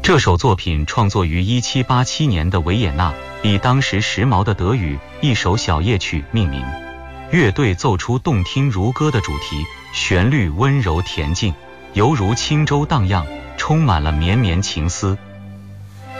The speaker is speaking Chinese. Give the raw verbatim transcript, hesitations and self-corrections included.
这首作品创作于一七八七年的维也纳，以当时时髦的德语一首小夜曲命名。乐队奏出动听如歌的主题，旋律温柔恬静，犹如轻舟荡漾，充满了绵绵情思。